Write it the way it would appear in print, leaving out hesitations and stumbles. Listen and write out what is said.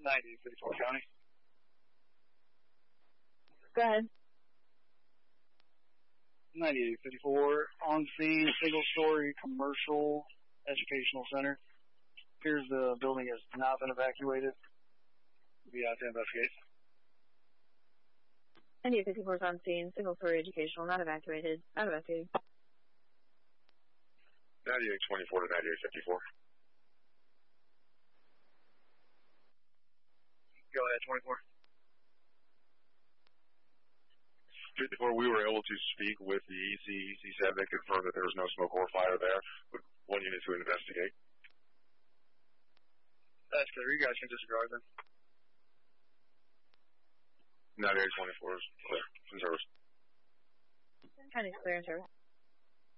9854 County. Go ahead. 9854 on scene, single-story commercial educational center. Appears the building has not been evacuated. Be out to investigate. 9854 is on scene, single-story educational, not evacuated. Not evacuated. 9824 to 9854. Go ahead, 24. 54, we were able to speak with the EC7 and confirm that there was no smoke or fire there, with one unit to investigate. That's clear. You guys can disregard then. 9824 is clear. In service. County's clear in service.